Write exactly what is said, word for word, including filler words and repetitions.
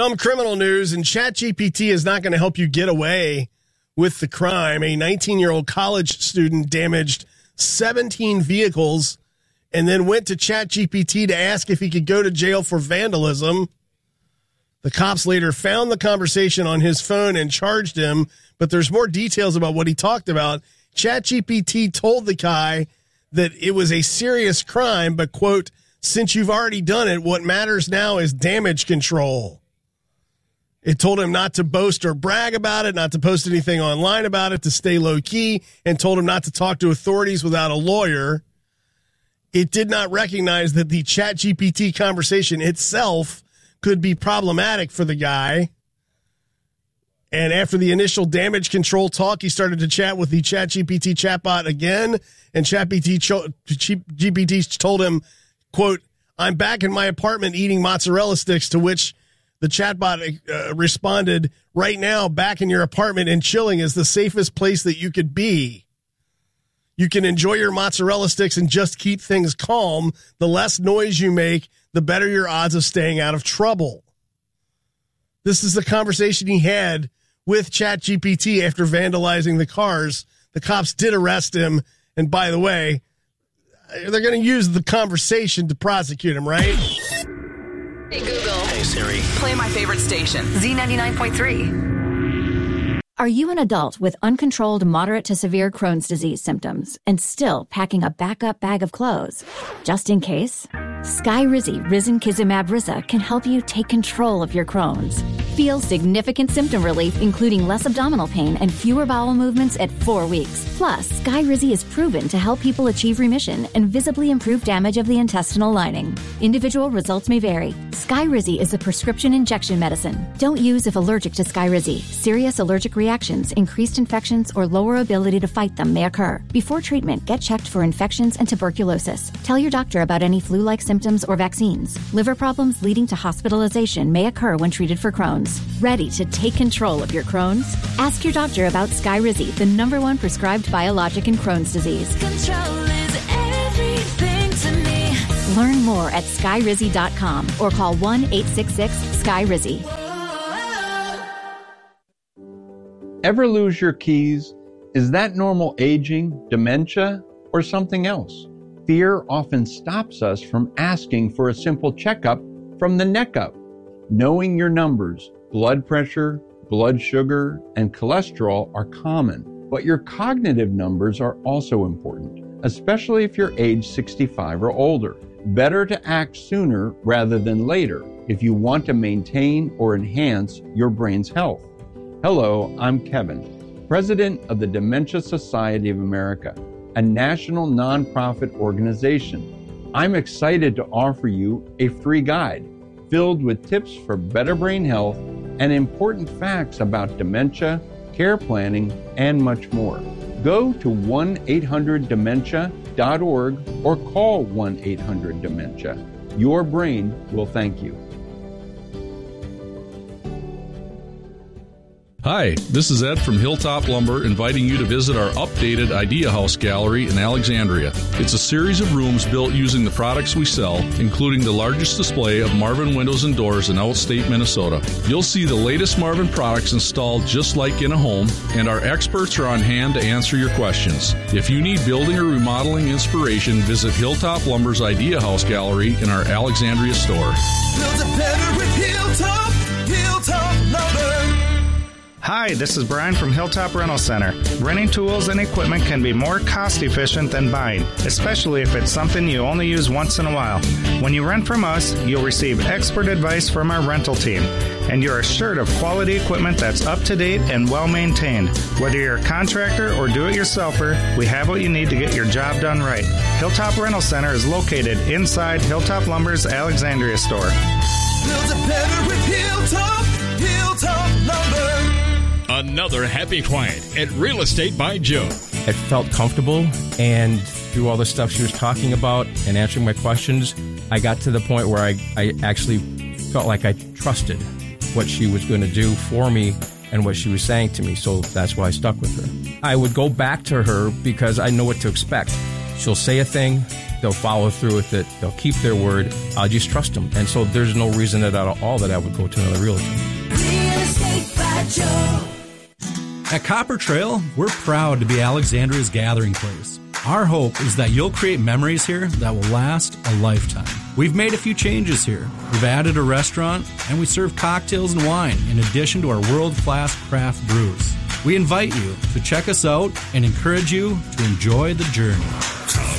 Some criminal news, and ChatGPT is not going to help you get away with the crime. A nineteen-year-old college student damaged seventeen vehicles and then went to ChatGPT to ask if he could go to jail for vandalism. The cops later found the conversation on his phone and charged him, but there's more details about what he talked about. ChatGPT told the guy that it was a serious crime, but, quote, since you've already done it, what matters now is damage control. It told him not to boast or brag about it, not to post anything online about it, to stay low-key, and told him not to talk to authorities without a lawyer. It did not recognize that the ChatGPT conversation itself could be problematic for the guy. And after the initial damage control talk, he started to chat with the ChatGPT chatbot again, and ChatGPT told him, quote, I'm back in my apartment eating mozzarella sticks, to which the chatbot uh, responded, right now, back in your apartment and chilling is the safest place that you could be. You can enjoy your mozzarella sticks and just keep things calm. The less noise you make, the better your odds of staying out of trouble. This is the conversation he had with ChatGPT after vandalizing the cars. The cops did arrest him. And by the way, they're going to use the conversation to prosecute him, right? Hey, Google. Hey, Siri. Play my favorite station, Z ninety-nine point three. Are you an adult with uncontrolled moderate to severe Crohn's disease symptoms and still packing a backup bag of clothes? Just in case, Skyrizi Risankizumab Risa can help you take control of your Crohn's. Feel significant symptom relief, including less abdominal pain and fewer bowel movements at four weeks. Plus, Skyrizi is proven to help people achieve remission and visibly improve damage of the intestinal lining. Individual results may vary. Skyrizi is a prescription injection medicine. Don't use if allergic to Skyrizi. Serious allergic reactions, increased infections, or lower ability to fight them may occur. Before treatment, get checked for infections and tuberculosis. Tell your doctor about any flu-like symptoms or vaccines. Liver problems leading to hospitalization may occur when treated for Crohn's. Ready to take control of your Crohn's? Ask your doctor about Skyrizi, the number one prescribed biologic in Crohn's disease. Control is everything to me. Learn more at skyrizi dot com or call one eight six six sky rizi. Ever lose your keys? Is that normal aging, dementia, or something else? Fear often stops us from asking for a simple checkup from the neck up. Knowing your numbers, blood pressure, blood sugar, and cholesterol are common, but your cognitive numbers are also important, especially if you're age sixty-five or older. Better to act sooner rather than later if you want to maintain or enhance your brain's health. Hello, I'm Kevin, President of the Dementia Society of America, a national nonprofit organization. I'm excited to offer you a free guide filled with tips for better brain health and important facts about dementia, care planning, and much more. Go to one eight hundred dementia dot org or call one eight hundred dementia. Your brain will thank you. Hi, this is Ed from Hilltop Lumber inviting you to visit our updated Idea House Gallery in Alexandria. It's a series of rooms built using the products we sell, including the largest display of Marvin windows and doors in outstate Minnesota. You'll see the latest Marvin products installed just like in a home, and our experts are on hand to answer your questions. If you need building or remodeling inspiration, visit Hilltop Lumber's Idea House Gallery in our Alexandria store. Build it better with Hilltop, Hilltop Lumber. Hi, this is Brian from Hilltop Rental Center. Renting tools and equipment can be more cost efficient than buying, especially if it's something you only use once in a while. When you rent from us, you'll receive expert advice from our rental team, and you're assured of quality equipment that's up to date and well maintained. Whether you're a contractor or do-it-yourselfer, we have what you need to get your job done right. Hilltop Rental Center is located inside Hilltop Lumber's Alexandria store. Build it better with Hilltop, Hilltop Lumber. Another happy client at Real Estate by Joe. I felt comfortable, and through all the stuff she was talking about and answering my questions, I got to the point where I, I actually felt like I trusted what she was going to do for me and what she was saying to me, so that's why I stuck with her. I would go back to her because I know what to expect. She'll say a thing, they'll follow through with it. They'll keep their word. I just trust them. And so there's no reason at all that I would go to another realtor. Real Estate by Joe. At Copper Trail, we're proud to be Alexandria's gathering place. Our hope is that you'll create memories here that will last a lifetime. We've made a few changes here. We've added a restaurant, and we serve cocktails and wine in addition to our world-class craft brews. We invite you to check us out and encourage you to enjoy the journey.